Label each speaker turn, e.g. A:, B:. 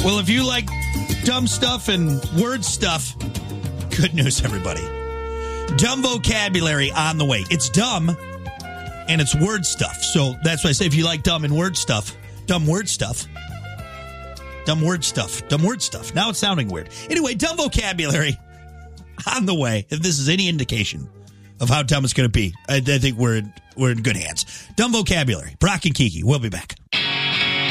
A: Well, if you like dumb stuff and word stuff, good news, everybody. Dumb vocabulary on the way. It's dumb, and it's word stuff. So that's why I say if you like dumb and word stuff, dumb word stuff. Dumb word stuff. Dumb word stuff. Now it's sounding weird. Anyway, dumb vocabulary on the way. If this is any indication of how dumb it's going to be, I think we're in good hands. Dumb vocabulary. Brock and Kiki. We'll be back.